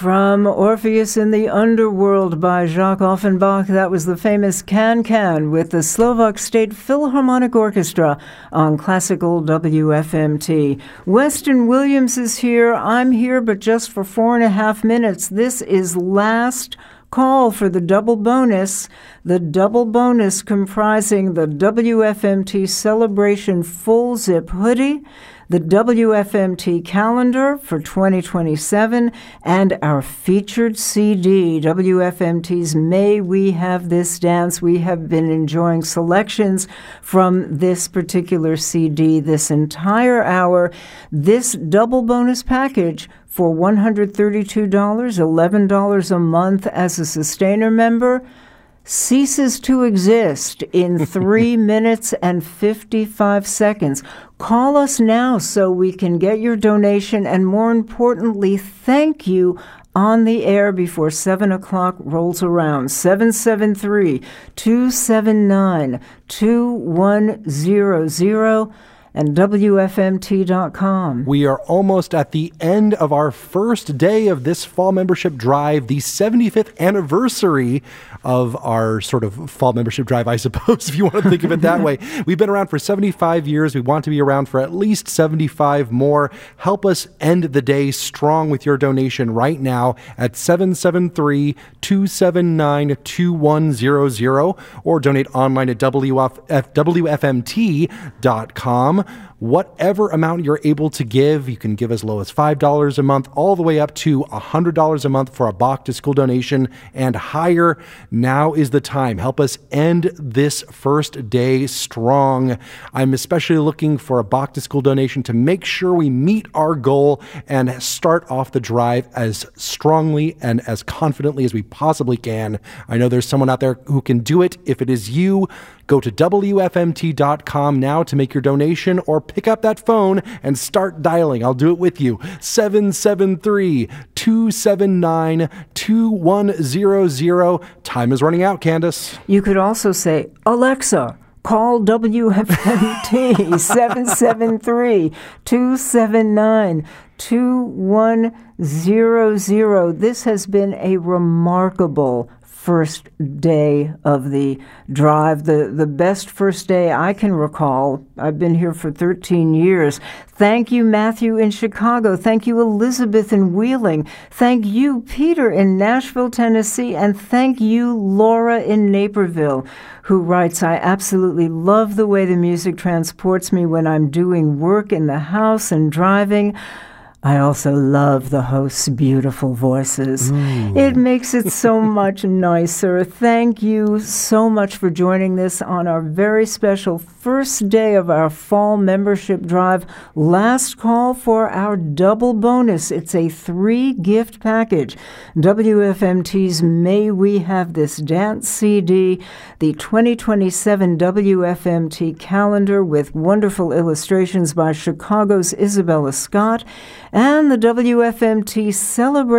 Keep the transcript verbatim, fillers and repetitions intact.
From Orpheus in the Underworld by Jacques Offenbach, that was the famous Can Can with the Slovak State Philharmonic Orchestra on classical W F M T. Weston Williams is here. I'm here, but just for four and a half minutes. This is last call for the double bonus. The double bonus comprising the W F M T Celebration Full Zip Hoodie, the W F M T calendar for twenty twenty-seven, and our featured C D, W F M T's May We Have This Dance. We have been enjoying selections from this particular C D this entire hour. This double bonus package for one hundred thirty-two dollars, eleven dollars a month as a Sustainer member, ceases to exist in three minutes and fifty-five seconds. Call us now so we can get your donation and, more importantly, thank you on the air before seven o'clock rolls around. seven seven three, two seven nine, two one zero zero and W F M T dot com. We are almost at the end of our first day of this fall membership drive, the seventy-fifth anniversary of our sort of fall membership drive, I suppose, if you want to think of it that way. We've been around for seventy-five years. We want to be around for at least seventy-five more. Help us end the day strong with your donation right now at seven seven three, two seven nine, two one zero zero or donate online at W F M T dot com. Whatever amount you're able to give, you can give as low as five dollars a month, all the way up to one hundred dollars a month for a Bach to School donation and higher. Now is the time. Help us end this first day strong. I'm especially looking for a Bach to School donation to make sure we meet our goal and start off the drive as strongly and as confidently as we possibly can. I know there's someone out there who can do it. If it is you, go to W F M T dot com now to make your donation, or pick up that phone and start dialing. I'll do it with you. seven seven three, two seven nine, two one zero zero. Time is running out, Candace. You could also say, Alexa, call W F M T, seven seven three, two seven nine, two one zero zero. This has been a remarkable first day of the drive, the, the best first day I can recall. I've been here for thirteen years. Thank you, Matthew in Chicago. Thank you, Elizabeth in Wheeling. Thank you, Peter in Nashville, Tennessee. And thank you, Laura in Naperville, who writes, I absolutely love the way the music transports me when I'm doing work in the house and driving. I also love the host's beautiful voices. Ooh. It makes it so much nicer. Thank you so much for joining us on our very special first day of our fall membership drive. Last call for our double bonus. It's a three-gift package. W F M T's May We Have This Dance C D, the twenty twenty-seven W F M T calendar with wonderful illustrations by Chicago's Isabella Scott, and the W F M T Celebration